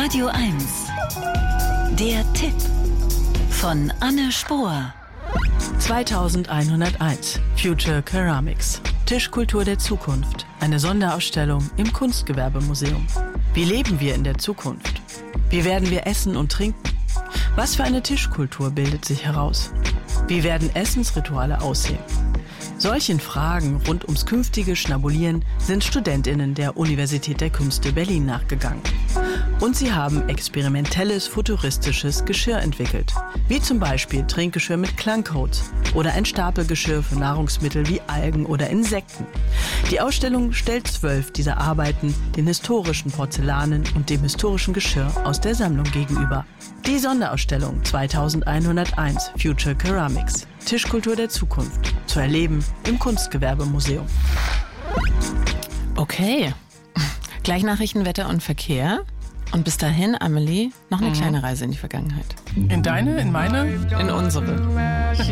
Radio 1. Der Tipp von Anne Spohr. 2101 Future Ceramics. Tischkultur der Zukunft. Eine Sonderausstellung im Kunstgewerbemuseum. Wie leben wir in der Zukunft? Wie werden wir essen und trinken? Was für eine Tischkultur bildet sich heraus? Wie werden Essensrituale aussehen? Solchen Fragen rund ums künftige Schnabulieren sind StudentInnen der Universität der Künste Berlin nachgegangen. Und sie haben experimentelles, futuristisches Geschirr entwickelt. Wie zum Beispiel Trinkgeschirr mit Klangcodes oder ein Stapelgeschirr für Nahrungsmittel wie Algen oder Insekten. Die Ausstellung stellt 12 dieser Arbeiten den historischen Porzellanen und dem historischen Geschirr aus der Sammlung gegenüber. Die Sonderausstellung 2101 Future Ceramics. Tischkultur der Zukunft. Zu erleben im Kunstgewerbemuseum. Okay. Gleich Nachrichten, Wetter und Verkehr. Und bis dahin, Amelie, noch eine kleine Reise in die Vergangenheit. In deine, in meine? In unsere.